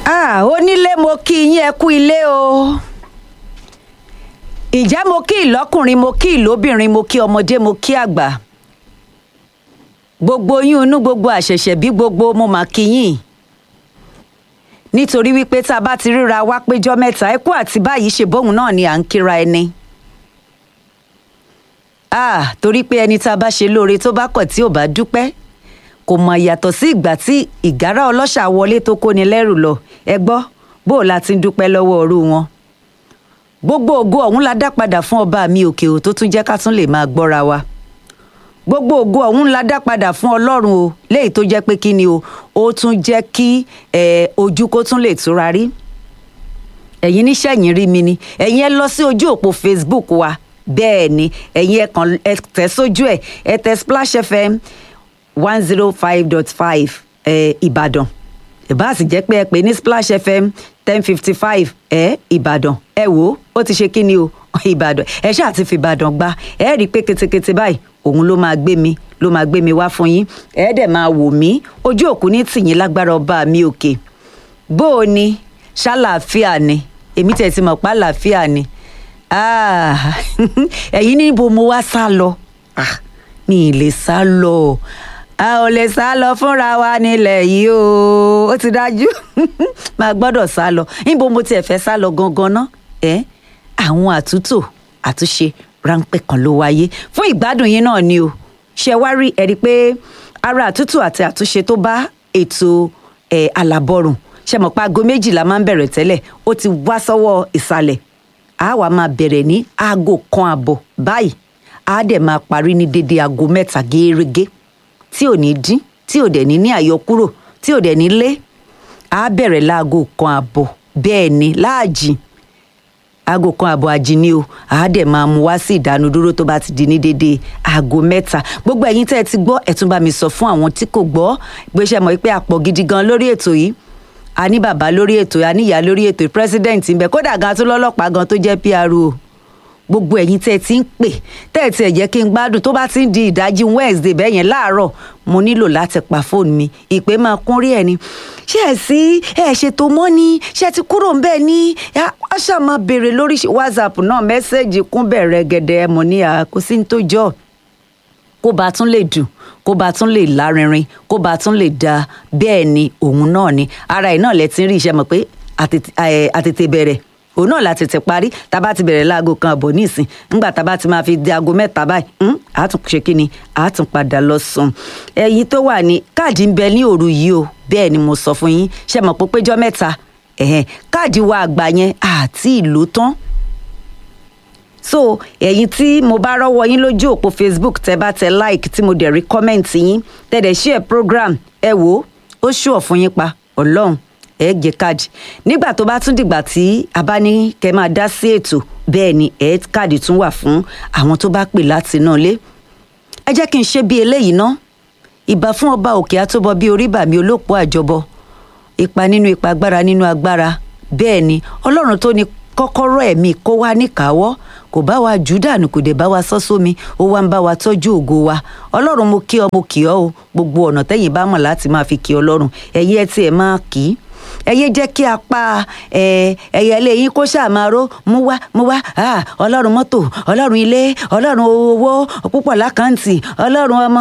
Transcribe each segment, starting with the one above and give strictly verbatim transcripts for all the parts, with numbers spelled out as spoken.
Ah, onílé mo kí yín ẹ kú ilé o. Ìjẹ́ mo kí ìlọ́kùnrin mo kí ìlóbìnrin mo kí ọmọdé mo kí àgbà. Gbogbo yín inú gbogbo àṣẹ̀ṣẹ̀ bí gbogbo mo mà kí yín. Nítorí wípé tá a bá ti ríra wá péjọ mẹ́ta ẹ kú àti báyìí ṣe bóun náà ni à ń kíra ẹni. Ah, torí pé ẹni tá a bá ṣe lóore tó bá kọ̀ tí ò bá dúpẹ́ kò mọ̀ yàtọ̀ sí ìgbà tí ìgárá ọlọ́ṣà wọlé tó kóni lẹ́rù lọ ẹ gbọ́ bó la ti ń dúpẹ́ lọ́wọ́ ọrú wọn. Gbogbo ògo ọ̀hún la dá padà fún ọba mi òkè ò tó tún jẹ́ ká tún lè máa gbọ́ra wa. Gbogbo ògo ọ̀hún la dá padà fún Ọlọ́run o léyìí tó jẹ́ pé kí ni o ó tún jẹ́ kí ẹ ojú kó tún lè túra rí. Ẹ̀yin níṣẹ́yìn rí mi ni ẹ̀yin ẹ lọ sí ojú òpó Facebook wa bẹ́ẹ̀ ni ẹ̀yin ẹ kàn ẹ tẹ̀ sójú ẹ̀ ẹ tẹ̀ Splash F M one zero five dot five ẹ Ìbàdàn ìbá sì jẹ́ pé ẹ pè ní Splash F M ten fifty five ẹ Ìbàdàn ẹ wò ó ó ti ṣe kí ni o Ìbàdàn ẹ ṣáà ti fi Ìbàdàn gba ẹ rí i pé ketekete báyìí òun ló máa gbé mi ló máa gbé mi wá fún yín ẹ dẹ̀ máa wò mí ojú òkú ní tìyín lágbára ọba mi òkè bó o ní ṣàlàáfíà ni èmi tẹ̀ ti mọ̀ pa àlàáfíà ni ẹ̀yin níbo mo wá sá lọ mi ì lè sá lọ a ò lè sá lọ fúnra wa nílẹ̀ yìí o ó ti dájú máa gbọ́dọ̀ sá lọ níbo mo tiẹ̀ fẹ́ sá lọ gangan ná ẹ àwọn àtúntò àtúnṣe ráńpẹ́ kan ló wáyé fún ìgbádùn yín náà ni o ṣe wá rí ẹ rí i pé ara àtúntò àti àtúnṣe tó bá ètò ẹ alábọ̀rùn ṣe mọ̀ pé aago méjìlá máa ń bẹ̀rẹ̀ tẹ́lẹ̀ ó ti wá sọ́wọ́ ìsàlẹ̀ a wá máa bẹ̀rẹ̀ ní aago kan àbọ̀ báyìí a dẹ̀ máa parí ní dédé aago mẹ́ta gẹ́rẹ́gẹ́ tí ò ní dín tí ò dẹ̀ ní ní àyọkúrò tí ò dẹ̀ ní lé a bẹ̀rẹ̀ láago kan àbọ̀ bẹ́ẹ̀ ni láàjì aago kan àbọ̀ àjì ni o a dẹ̀ máa mú wá sí ìdánudúró tó bá ti di ní dédé aago mẹ́ta gbogbo ẹ̀yin tẹ́ ẹ ti gbọ́ ẹ tún bá mi sọ fún àwọn tí kò gbọ́ gbéṣẹ́ mọ̀ pé àpọ̀ gidi gan lórí ètò yìí a ní bàbá lórí ètò a ní ìyá lórí ètò president ń bẹ kódà gan tó lọ́lọ́pàá gan tó jẹ́ P R O gbogbo ẹ̀yin tẹ́ ẹ ti ń pè tẹ́ ẹ ti ẹ̀ jẹ́ kí n gbádùn tó bá ti ń di ìdájí Wednesday bẹ́ẹ̀ yẹn láàárọ̀ mo nílò láti pa fóònù mi ìpè máa kún rí ẹ ni ṣé ẹ sí ẹ ṣètò mọ́ ni ṣé ẹ ti kúrò ń bẹ́ẹ̀ ni wọ́n ṣáà máa béèrè lórí WhatsApp náà mẹ́sẹ̀gì kún bẹ̀rẹ̀ gẹ̀dẹ̀ mo ní kò sí ní tó jọ kó bá tún lè dùn kó bá tún lè lárinrin kó bá tún lè da bẹ́ẹ̀ ni òun náà ni ara ẹ̀ náà lẹ ti ń rí iṣẹ́ mọ̀ pé àtètè bẹ̀rẹ̀ òun náà la tètè parí tá a bá ti bẹ̀rẹ̀ láago kan àbọ̀ nísìn ńgbà tá a bá ti máa fi di aago mẹ́ta báyìí á tún ṣe kí ni á tún padà lọ sùn. ẹ̀yin tó wà ní káàdì ń bẹ ní òru yìí o bẹ́ẹ̀ ni mo sọ fún yín ṣe mọ̀ pé péjọ mẹ́ta káàdì wa àgbà yẹn àti ìlú tán. so ẹ̀yin tí mo bá rọ́wọ́ yín lójú òpó Facebook tẹ́ bá tẹ like tí mo dẹ̀ rí comment yín tẹ́ dẹ̀ share program ẹ wò ó ṣùọ̀ fún yín pa ọlọ́run ẹ jẹ káàdì nígbà tó bá tún dìgbà tí a bá ní kẹ́ máa dá sí ètò bẹ́ẹ̀ ni ẹ káàdì tún wà fún àwọn tó bá pè láti inú ilé ẹ jẹ́ kí n ṣe bí eléyìí ná ìbà fún ọba òkè àtúbọ̀ bí orí bàmí olóòpó àjọbọ ipa nínú ipa agbára nínú agbára bẹ́ẹ̀ ni ọlọ́run tó ní kọ́kọ́rọ́ ẹ̀mí kó wá níkàáwọ́ kò bá wa jù dànù kò dé bá wa sọ́ sómi ó wá ń bá wa tọ́jú ògo wa ọlọ́run mo kí ọ mo kì ọ́ o gbogbo ọ̀nà tẹ́yìn bá mọ̀ láti máa fi kí ọlọ́run ẹ̀yin ẹ tiẹ̀ máa kì í ẹyẹ jẹ́ kí apá ẹyẹlé yín kó ṣàmáró mú wá mú wá ọlọ́run mọ́tò ọlọ́run ilé ọlọ́run owó púpọ̀ lákàntì ọlọ́run ọmọ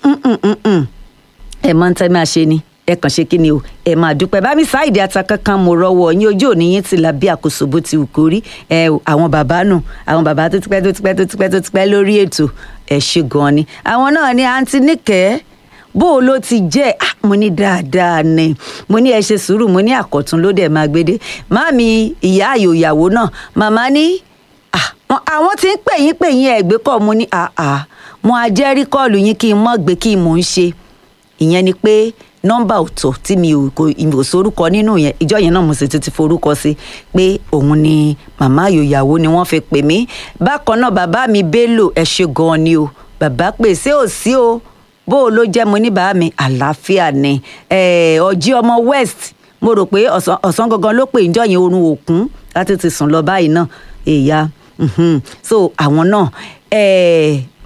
ẹ máa ń tẹ́ máa ṣe ni ẹ kàn ṣe kí ni o ẹ máa dúpẹ́ bá mi Sáìdì ata kankan mo rọwọ́ yín ojú òní yín ti là bí àkóso bó ti wù kó rí ẹ àwọn bàbá nù àwọn bàbá tó ti pẹ́ tó ti pẹ́ tó ti pẹ́ tó ti pẹ́ lórí ètò ẹ ṣe gan ni àwọn náà ni àǹtí Níkẹ́ bó o ló ti jẹ́ ah mo ní dáadáa ni mo ní ẹ ṣe sùúrù mo ní àkọ̀tún ló dẹ̀ máa gbédé máàmi ìyá àyò ìyàwó náà màmá ní àwọn tí ń pè yín pè yín ẹ̀gbẹ́ kọ́ mo ní àà mo ajẹ́rí kọ́ọ̀lù yín kí n mọ̀ gbé kí n mò ń ṣe ìyẹn ni pé nọ́mbà ọ̀tọ̀ tí mi ò kò sorúkọ nínú yẹn ìjọ yẹn náà mo sì ti forúkọ sí pé òun ni màmá àyò ìyàwó ni wọ́n fi pè mí bákan náà bàbá mi Bello ẹ ṣe gan ni o bàbá pè sí ò sí o bó o ló jẹ́ mo ní bàá mi àlàáfíà ni ọjí ọmọ West mo rò pé ọ̀sán gangan ló pè níjọ́ yẹn oorun òkun láti ti sùn lọ báyìí náà èèyàn so àwọn náà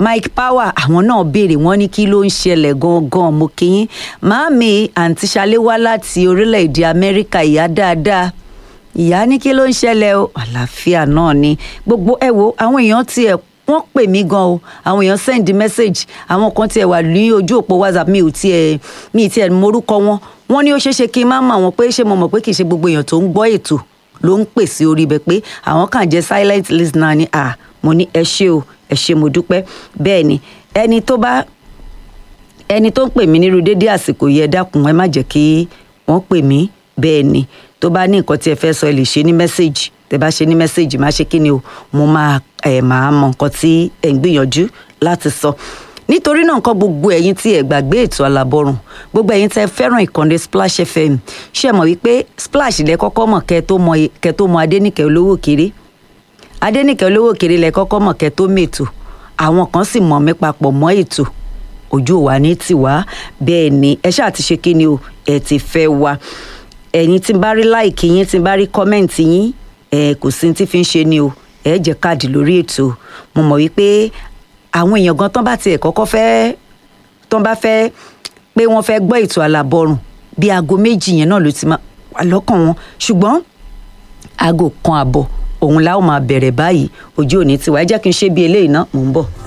Mike Power àwọn náà béèrè wọ́n ní kí ló ń ṣẹlẹ̀ gangan mo kí yín màámi àǹtí Ṣalé wá láti orílẹ̀-èdè Amẹ́ríkà ìyá dáadáa ìyá ní kí ló ń ṣẹlẹ̀ o àlàáfíà náà ni gbogbo ẹ wo àwọn èèyàn tiẹ̀ wọ́n pè mí gan o àwọn èèyàn send message àwọn kan tiẹ̀ wà ní ojú òpó WhatsApp mi ò tiẹ̀ mi ì tiẹ̀ morúkọ wọn wọ́n ní ó ṣeé ṣe kí n má mọ̀ àwọn pé ṣé mo mọ̀ pé kì í ṣe gbogbo èèyàn tó ń gbọ́ ètò ló ń pè sí orí bẹ pé àwọn kàn jẹ́ silent listener ni à mo ní ẹ ṣé o ẹ ṣé mo dúpẹ́ bẹ́ẹ̀ ni ẹni tó bá ẹni tó ń pè mí nírú dédé àsìkò yẹ dákun ẹ má jẹ́ kí wọ́n pè mí bẹ́ẹ̀ ni tó bá ní nǹkan tí ẹ fẹ́ sọ ẹ lè ṣe ní mẹ́sẹ̀gì tẹ bá ṣe ní mẹ́sẹ̀gì má ṣe kí ni o mo máa ẹ̀ máa mọ nǹkan tí ẹ̀ ń gbìyànjú láti sọ nítorí náà nǹkan gbogbo ẹ̀yin tí ẹ gbàgbé ètò Alábọ́rùn gbogbo ẹ̀yin tẹ fẹ́ràn ìkànnì Splash F M ṣe mọ̀ wípé Splash lẹ kọ́kọ́ mọ̀ kẹ́ tó mọ kẹ́ tó mọ Adéníkẹ́ olówó kéré Adéníkẹ́ olówó kéré lẹ kọ́kọ́ mọ̀ kẹ́ tó mètò àwọn kan sì mọ̀ mí papọ̀ mọ́ ètò ojú wa ní tiwa bẹ́ẹ̀ ni ẹ ṣáà ti ṣe kí ni o ẹ ti fẹ́ wa ẹ̀yin tí n bá rí láìkì yín tí n bá rí kọ́mẹ́ǹtì yín ẹ kò sí tí fi ń ṣe ni o ẹ jẹ́ káàdì lórí ètò mo mọ̀ wípé àwọn èèyàn gan tán bá tiẹ̀ kọ́kọ́ fẹ́ tán bá fẹ́ pé wọ́n fẹ́ gbọ́ ètò Alábọ́rùn bí aago méjì yẹn náà ló ti máa wà lọ́kàn wọn ṣùgbọ́n aago kan àbọ̀ òun la ó máa bẹ̀rẹ̀ báyìí ojú òní tiwa ẹ jẹ́ kí n ṣe bí eléyìí náà mò ń bọ̀.